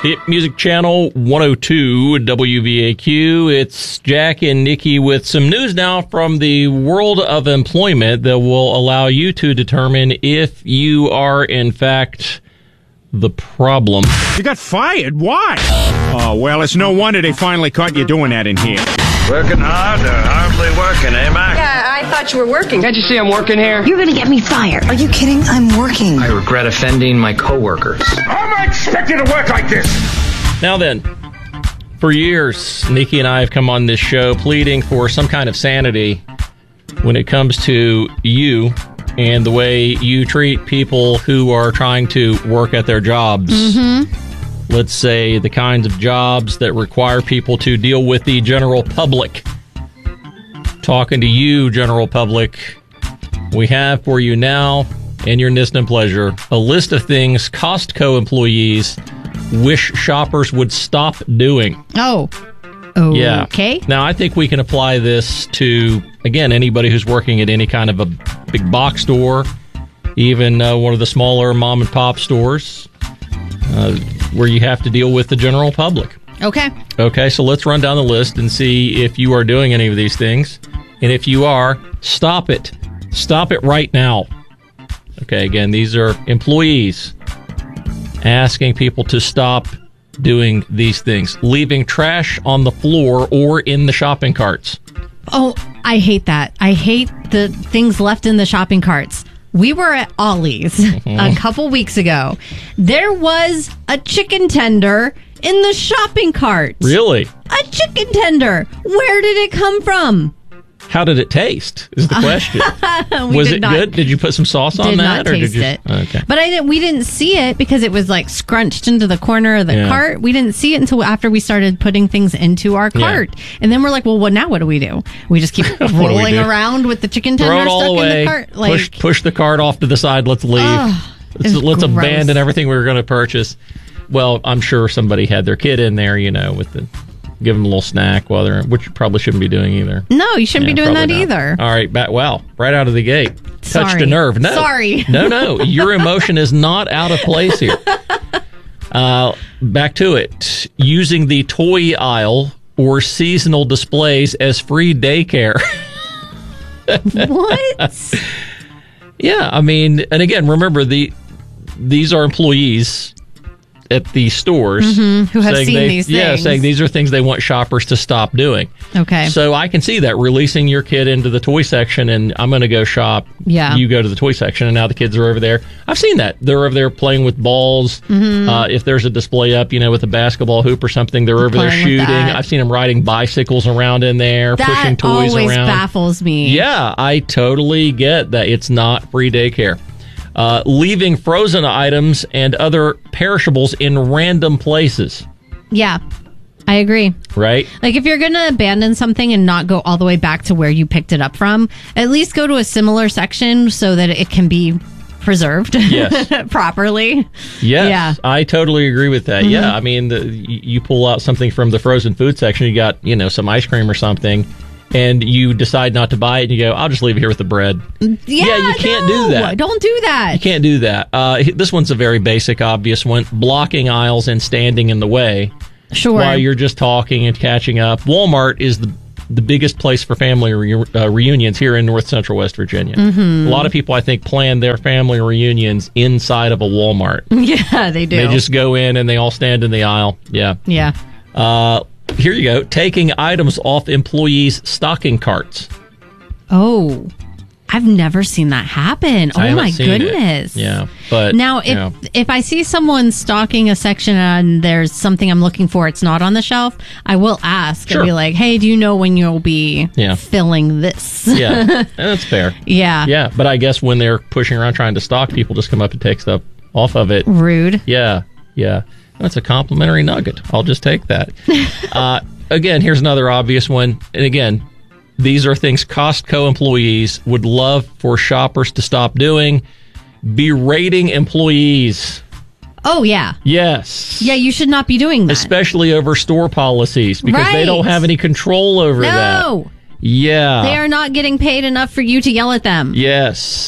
Hit Music Channel 102 WVAQ. It's Jack and Nikki with some news now from the world of employment that will allow you to determine if you are, in fact, the problem. You got fired? Why? Oh, well, it's no wonder they finally caught you doing that in here. Working hard or hardly working, eh, Mac? Yeah, I thought you were working. Can't you see I'm working here? You're gonna get me fired. Are you kidding? I'm working. I regret offending my coworkers. I'm expected to work like this. Now then, for years, Nikki and I have come on this show pleading for some kind of sanity when it comes to you and the way you treat people who are trying to work at their jobs. Let's say the kinds of jobs that require people to deal with the general public. Talking to you, general public, we have for you now, and your instant pleasure, a list of things Costco employees wish shoppers would stop doing. Oh. Okay. Yeah. Now, I think we can apply this to, again, anybody who's working at any kind of a big box store, even one of the smaller mom and pop stores, where you have to deal with the general public. Okay. Okay, so let's run down the list and see if you are doing any of these things. And if you are, stop it. Stop it right now. Okay, again, these are employees asking people to stop doing these things. Leaving trash on the floor or in the shopping carts. Oh, I hate that. I hate the things left in the shopping carts. We were at Ollie's a couple weeks ago. There was a chicken tender in the shopping cart. Really? A chicken tender. Where did it come from? How did it taste? Is the question. Was it good? Did you put some sauce on that? Did not taste it. Okay. But we didn't see it because it was like scrunched into the corner of the cart. We didn't see it until after we started putting things into our cart. Yeah. And then we're like, well, now what do? We just keep rolling around with the chicken tender stuck in the cart. Like, push the cart off to the side. Let's leave. Let's abandon everything we were going to purchase. Well, I'm sure somebody had their kid in there, with the... Give them a little snack which you probably shouldn't be doing either. No, you shouldn't be doing that either. All right, right out of the gate. Touched a nerve. No. Sorry. No. Your emotion is not out of place here. Back to it. Using the toy aisle or seasonal displays as free daycare. What? Yeah, I mean, and again, remember, these are employees at the stores who have seen these things. Yeah, saying these are things they want shoppers to stop doing. Okay. So I can see that, releasing your kid into the toy section and I'm going to go shop. Yeah. You go to the toy section and now the kids are over there. I've seen that. They're over there playing with balls. If there's a display up, with a basketball hoop or something, they're over there shooting. I've seen them riding bicycles around in there, pushing toys around. That always baffles me. Yeah, I totally get that. It's not free daycare. Leaving frozen items and other perishables in random places. Yeah, I agree. Right? Like, if you're going to abandon something and not go all the way back to where you picked it up from, at least go to a similar section so that it can be preserved properly. Yes, yeah. I totally agree with that. Yeah, I mean, you pull out something from the frozen food section, you got, some ice cream or something, and you decide not to buy it, and you go, I'll just leave it here with the bread. Yeah, you can't do that. Don't do that. You can't do that. This one's a very basic, obvious one. Blocking aisles and standing in the way. Sure. While you're just talking and catching up. Walmart is the biggest place for family reunions here in North Central West Virginia. A lot of people, I think, plan their family reunions inside of a Walmart. Yeah, they do. They just go in and they all stand in the aisle. Yeah. Yeah. Here you go. Taking items off employees' stocking carts. Oh, I've never seen that happen. Oh, my goodness. Yeah. But now, if I see someone stocking a section and there's something I'm looking for, it's not on the shelf, I will ask. Sure. I'll be like, hey, do you know when you'll be filling this? Yeah. That's fair. Yeah. Yeah. But I guess when they're pushing around trying to stock, people just come up and take stuff off of it. Rude. Yeah. Yeah. That's a complimentary nugget. I'll just take that. Again, here's another obvious one. And again, these are things Costco employees would love for shoppers to stop doing. Berating employees. Oh, yeah. Yes. Yeah, you should not be doing that. Especially over store policies, because they don't have any control over that. No. Yeah. They are not getting paid enough for you to yell at them. Yes.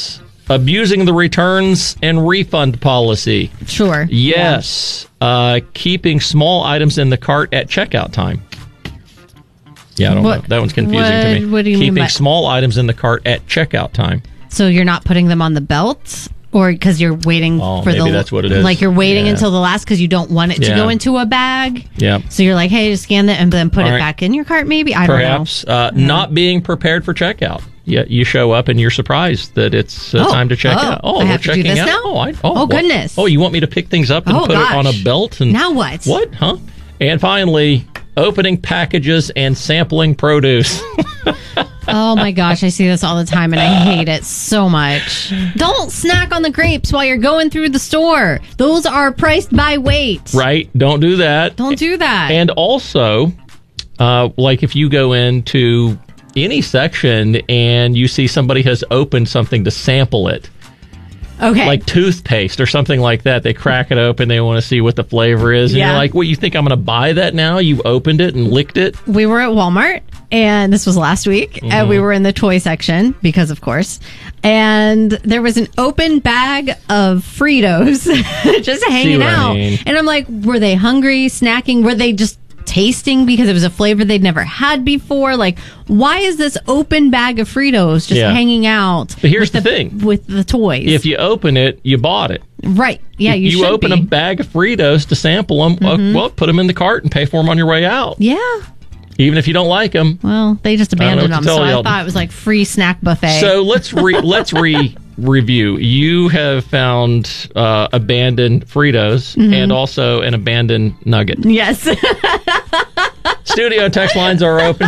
abusing the returns and refund policy. Sure. Yes. Keeping small items in the cart at checkout time. Yeah, I don't know. That one's confusing to me. What do you mean Keeping small items in the cart at checkout time. So you're not putting them on the belt? Or because you're waiting for maybe that's what it is. Like you're waiting until the last because you don't want it to go into a bag. Yeah. So you're like, hey, just scan that and then put it back in your cart maybe? I don't know. Perhaps not being prepared for checkout. Yeah, you show up and you're surprised that it's time to check out. I have to do this now? Goodness. Oh, you want me to pick things up and put it on a belt? And now what? What? Huh? And finally, opening packages and sampling produce. Oh my gosh, I see this all the time and I hate it so much. Don't snack on the grapes while you're going through the store. Those are priced by weight. Right. Don't do that. Don't do that. And also, like if you go into any section and you see somebody has opened something to sample it. Okay. Like toothpaste or something like that. They crack it open. They want to see what the flavor is. And you're like, well, you think I'm going to buy that now? You've opened it and licked it? We were at Walmart, and this was last week, and we were in the toy section, because of course, and there was an open bag of Fritos just hanging out. And I'm like, were they hungry, snacking? Were they just tasting because it was a flavor they'd never had before? Like, why is this open bag of Fritos just hanging out? But here's the thing. With the toys. If you open it, you bought it. Right. Yeah, you should open a bag of Fritos to sample them, well, put them in the cart and pay for them on your way out. Yeah. Even if you don't like them. Well, they just abandoned them, so I thought it was like free snack buffet. So let's review. You have found abandoned Fritos and also an abandoned nugget. Yes. Studio text lines are open.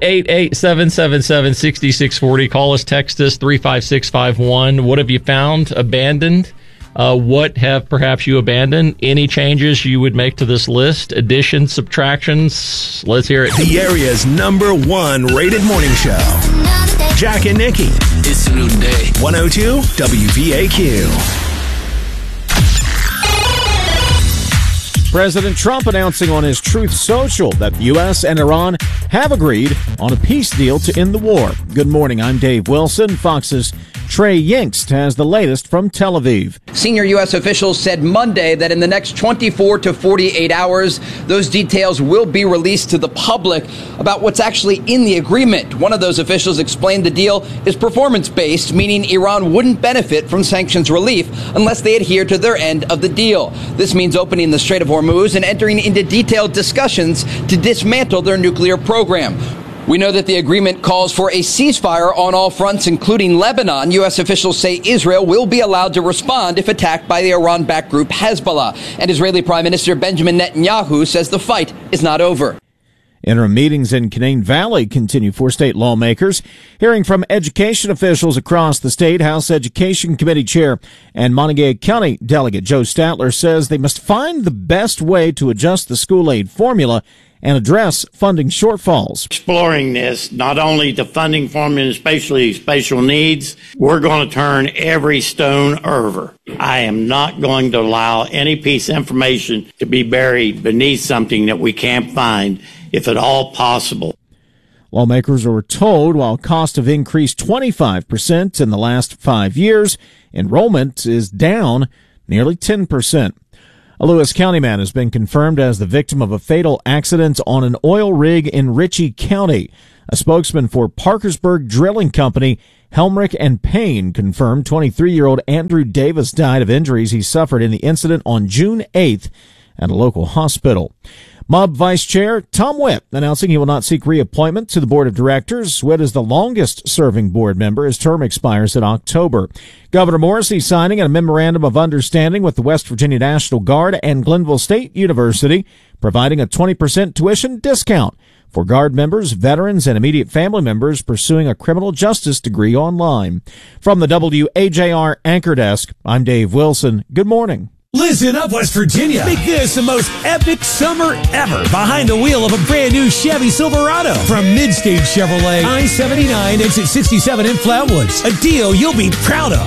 888-777-6640. Call us, text us, 35651. What have you found abandoned? What have perhaps you abandoned? Any changes you would make to this list? Additions, subtractions? Let's hear it. The area's #1 rated morning show. Jack and Nikki. It's a new day. 102 WVAQ. President Trump announcing on his Truth Social that the U.S. and Iran have agreed on a peace deal to end the war. Good morning, I'm Dave Wilson. Fox's Trey Yingst has the latest from Tel Aviv. Senior U.S. officials said Monday that in the next 24 to 48 hours, those details will be released to the public about what's actually in the agreement. One of those officials explained the deal is performance-based, meaning Iran wouldn't benefit from sanctions relief unless they adhere to their end of the deal. This means opening the Strait of Hormuz and entering into detailed discussions to dismantle their nuclear program. We know that the agreement calls for a ceasefire on all fronts, including Lebanon. U.S. officials say Israel will be allowed to respond if attacked by the Iran-backed group Hezbollah. And Israeli Prime Minister Benjamin Netanyahu says the fight is not over. Interim meetings in Canaan Valley continue for state lawmakers. Hearing from education officials across the state, House Education Committee Chair and Montague County Delegate Joe Statler says they must find the best way to adjust the school aid formula and address funding shortfalls. Exploring this, not only the funding formula, especially special needs, we're going to turn every stone over. I am not going to allow any piece of information to be buried beneath something that we can't find, if at all possible. Lawmakers were told while costs have increased 25% in the last 5 years, enrollment is down nearly 10%. A Lewis County man has been confirmed as the victim of a fatal accident on an oil rig in Ritchie County. A spokesman for Parkersburg Drilling Company, Helmrich and Payne, confirmed 23-year-old Andrew Davis died of injuries he suffered in the incident on June 8th at a local hospital. MUB Vice Chair Tom Witt announcing he will not seek reappointment to the Board of Directors. Witt is the longest-serving board member. His term expires in October. Governor Morrisey signing a memorandum of understanding with the West Virginia National Guard and Glenville State University, providing a 20% tuition discount for Guard members, veterans, and immediate family members pursuing a criminal justice degree online. From the WAJR Anchor Desk, I'm Dave Wilson. Good morning. Listen up, West Virginia. Make this the most epic summer ever behind the wheel of a brand new Chevy Silverado from Midstage Chevrolet, I-79, exit 67 in Flatwoods. A deal you'll be proud of.